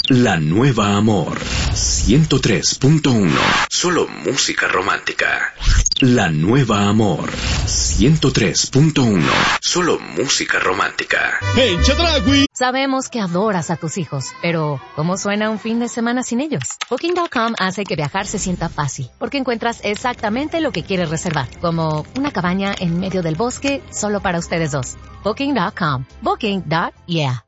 La Nueva Amor 103.1. Solo música romántica. La Nueva Amor 103.1. Solo música romántica. ¡Hey, Chadragui! Sabemos que adoras a tus hijos, pero ¿cómo suena un fin de semana sin ellos? Booking.com hace que viajar se sienta fácil, porque encuentras exactamente lo que quieres reservar, como una cabaña en medio del bosque solo para ustedes dos. Booking.com. Booking.yeah.